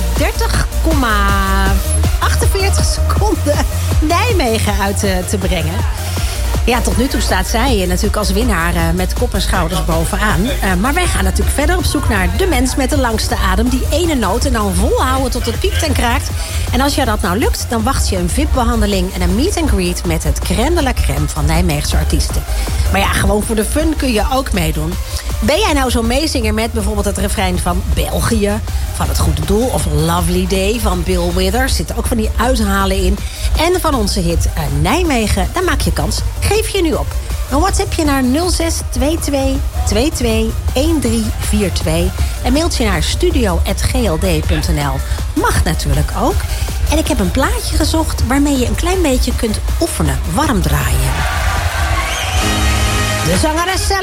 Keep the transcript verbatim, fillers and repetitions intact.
dertig komma achtenveertig seconden Nijmegen uit te, te brengen. Ja, tot nu toe staat zij natuurlijk als winnaar met kop en schouders bovenaan. Uh, maar wij gaan natuurlijk verder op zoek naar de mens met de langste adem. Die ene noot en dan volhouden tot het piept en kraakt. En als jou dat nou lukt, dan wacht je een V I P-behandeling en een meet and greet met het crème de la crème van Nijmeegse artiesten. Maar ja, gewoon voor de fun kun je ook meedoen. Ben jij nou zo'n meezinger met bijvoorbeeld het refrein van België, van Het Goede Doel of Lovely Day van Bill Withers? Zitten ook van die uithalen in. En van onze hit uh, Nijmegen, dan maak je kans. Geef je nu op. Een WhatsAppje naar nul zes twee twee twee twee een drie vier twee. En mailt je naar studio apenstaartje g l d punt n l. Mag natuurlijk ook. En ik heb een plaatje gezocht waarmee je een klein beetje kunt oefenen. Warm draaien. De zangeres zelf.